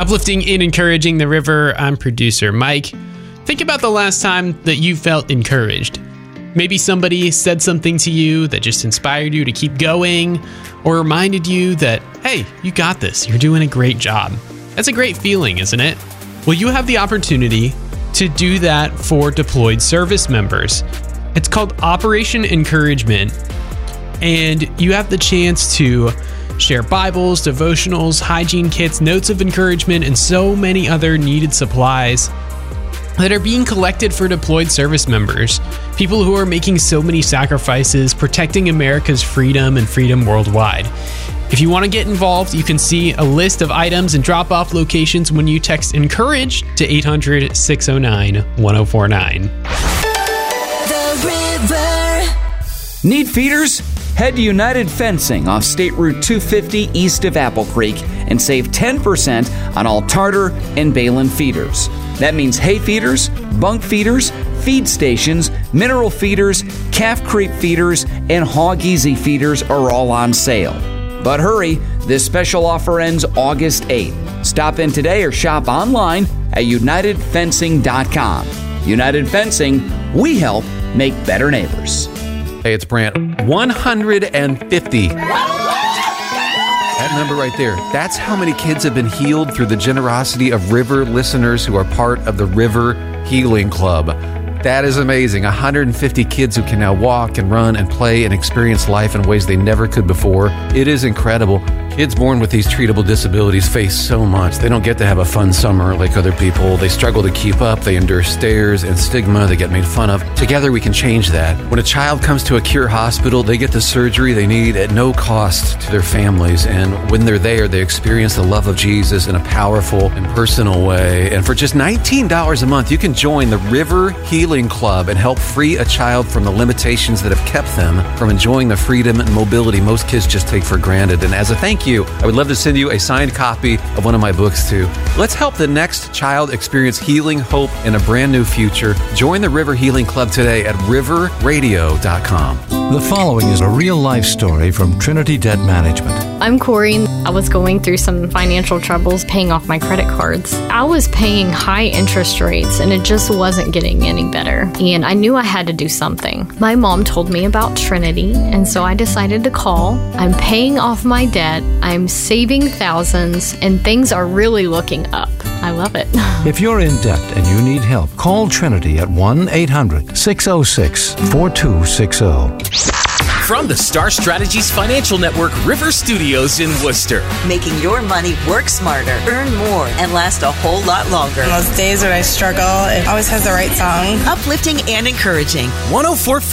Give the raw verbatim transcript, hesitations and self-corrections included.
Uplifting and encouraging the river, I'm producer Mike. Think about the last time that you felt encouraged. Maybe somebody said something to you that just inspired you to keep going, or reminded you that, hey, you got this, you're doing a great job. That's a great feeling, isn't it? Well, you have the opportunity to do that for deployed service members. It's called Operation Encouragement, and you have the chance to share Bibles, devotionals, hygiene kits, notes of encouragement, and so many other needed supplies that are being collected for deployed service members, people who are making so many sacrifices, protecting America's freedom and freedom worldwide. If you want to get involved, you can see a list of items and drop-off locations when you text ENCOURAGE to eight hundred, six oh nine, one oh four nine. The River. Need feeders? Head to United Fencing off State Route two fifty east of Apple Creek and save ten percent on all Tartar and Balin feeders. That means hay feeders, bunk feeders, feed stations, mineral feeders, calf creep feeders, and hog easy feeders are all on sale. But hurry, this special offer ends August eighth. Stop in today or shop online at united fencing dot com. United Fencing, we help make better neighbors. Hey, it's Brant. one hundred fifty. That number right there, that's how many kids have been healed through the generosity of River listeners who are part of the River Healing Club. That is amazing. one hundred fifty kids who can now walk and run and play and experience life in ways they never could before. It is incredible. Kids born with these treatable disabilities face so much. They don't get to have a fun summer like other people. They struggle to keep up. They endure stares and stigma. They get made fun of. Together we can change that. When a child comes to a Cure hospital, they get the surgery they need at no cost to their families. And when they're there, they experience the love of Jesus in a powerful and personal way. And for just nineteen dollars a month, you can join the River Healing Club and help free a child from the limitations that have kept them from enjoying the freedom and mobility most kids just take for granted. And as a thank you, I would love to send you a signed copy of one of my books too. Let's help the next child experience healing, hope, and a brand new future. Join the River Healing Club today at river radio dot com. The following is a real-life story from Trinity Debt Management. I'm Corey. I was going through some financial troubles paying off my credit cards. I was paying high interest rates and it just wasn't getting any better. And I knew I had to do something. My mom told me about Trinity, and so I decided to call. I'm paying off my debt. I'm saving thousands, and things are really looking up. I love it. If you're in debt and you need help, call Trinity at one eight hundred, six oh six, four two six oh. From the Star Strategies Financial Network River Studios in Worcester. Making your money work smarter, earn more, and last a whole lot longer. On those days when I struggle, it always has the right song. Uplifting and encouraging. one oh four point